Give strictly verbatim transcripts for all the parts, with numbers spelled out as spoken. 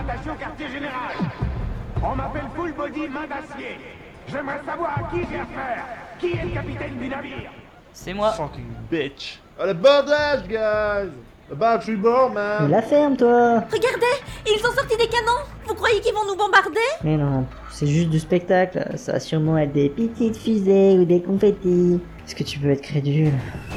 rattaché au quartier général. On m'appelle Full Body Main d'Acier. J'aimerais savoir à qui j'ai affaire. Qui est le capitaine du navire? C'est moi. Fucking bitch. Allez, bordage, guys! About three more, man! Mais la ferme, toi! Regardez, ils ont sorti des canons. Vous croyez qu'ils vont nous bombarder? Mais non, c'est juste du spectacle. Ça va sûrement être des petites fusées ou des confettis. Est-ce que tu peux être crédule?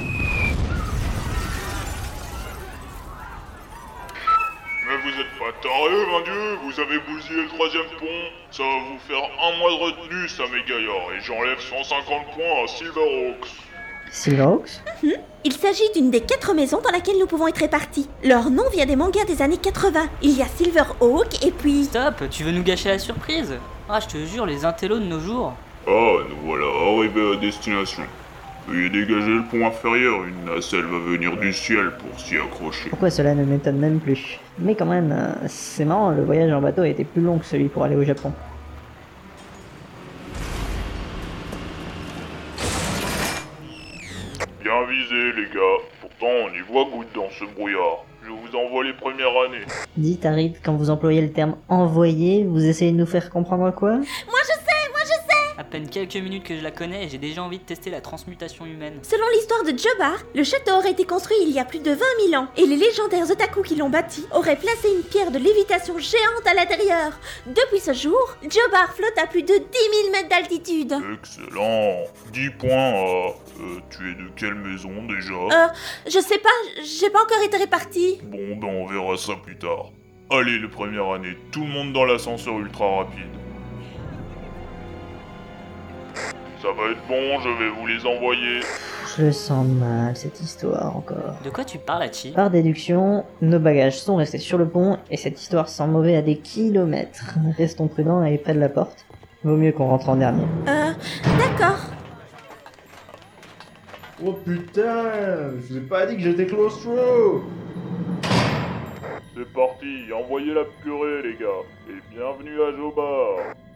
Mais vous êtes pas tarés, mon dieu, vous avez bousillé le troisième pont. Ça va vous faire un mois de retenue, ça mes gaillards, et j'enlève cent cinquante points à Silverhawks. Silverhawks? Il s'agit d'une des quatre maisons dans laquelle nous pouvons être répartis. Leur nom vient des mangas des années quatre-vingts. Il y a Silverhawk et puis... Stop, tu veux nous gâcher la surprise? Ah, je te jure, les intellos de nos jours. Ah, nous voilà arrivés à destination. Veuillez dégager le pont inférieur, une nacelle va venir du ciel pour s'y accrocher. Pourquoi cela ne m'étonne même plus? Mais quand même, euh, c'est marrant, le voyage en bateau a été plus long que celui pour aller au Japon. Bien visé, les gars. Pourtant, on y voit goutte dans ce brouillard. Je vous envoie les premières années. Dites, Harit, quand vous employez le terme envoyer, vous essayez de nous faire comprendre quoi? Moi je sais, moi je sais. À peine quelques minutes que je la connais et j'ai déjà envie de tester la transmutation humaine. Selon l'histoire de Jobar, le château aurait été construit il y a plus de vingt mille ans, et les légendaires otaku qui l'ont bâti auraient placé une pierre de lévitation géante à l'intérieur. Depuis ce jour, Jobar flotte à plus de dix mille mètres d'altitude. Excellent. dix points à... Euh, tu es de quelle maison déjà? Euh, je sais pas, j'ai pas encore été répartie. Bon, ben on verra ça plus tard. Allez, les premières années, tout le monde dans l'ascenseur ultra rapide. Ça va être bon, je vais vous les envoyer. Je le sens mal, cette histoire encore. De quoi tu parles, Hachi? Par déduction, nos bagages sont restés sur le pont et cette histoire sent mauvais à des kilomètres. Restons prudents et près de la porte. Vaut mieux qu'on rentre en dernier. Euh, d'accord. Oh putain! Je vous ai pas dit que j'étais claustro! C'est parti, envoyez la purée les gars, et bienvenue à Jobar.